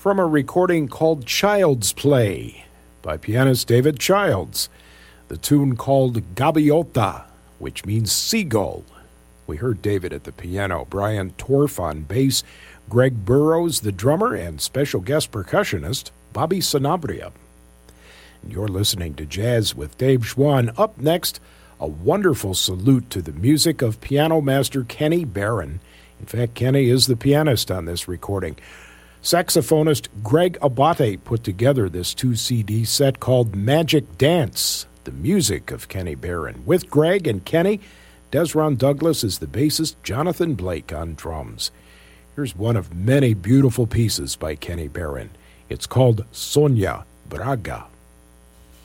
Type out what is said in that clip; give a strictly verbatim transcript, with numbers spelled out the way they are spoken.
from a recording called Child's Play by pianist David Childs. The tune called Gaviota, which means seagull. We heard David at the piano, Brian Torf on bass, Greg Burrows, the drummer, and special guest percussionist, Bobby Sanabria. You're listening to Jazz with Dave Schwann. Up next, a wonderful salute to the music of piano master Kenny Barron. In fact, Kenny is the pianist on this recording. Saxophonist Greg Abate put together this two-C D set called Magic Dance, the music of Kenny Barron. With Greg and Kenny, Desron Douglas is the bassist, Jonathan Blake on drums. Here's one of many beautiful pieces by Kenny Barron. It's called Sonia Braga.